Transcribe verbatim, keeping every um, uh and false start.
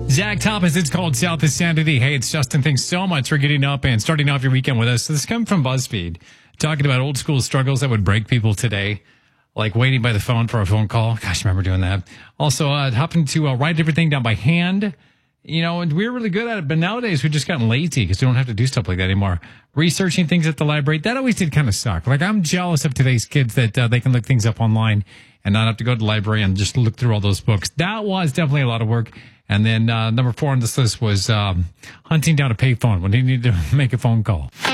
Zach Thomas, it's called South of Sanity. Hey, it's Justin. Thanks so much for getting up and starting off your weekend with us. So this comes from BuzzFeed, talking about old school struggles that would break people today, like waiting by the phone for a phone call. Gosh, I remember doing that. Also, uh, having to uh, write everything down by hand. You know, and we were really good at it, but nowadays we've just gotten lazy because we don't have to do stuff like that anymore. Researching things at the library, that always did kind of suck. Like, I'm jealous of today's kids that uh, they can look things up online and not have to go to the library and just look through all those books. That was definitely a lot of work. And then uh, number four on this list was um, hunting down a payphone when you need to make a phone call.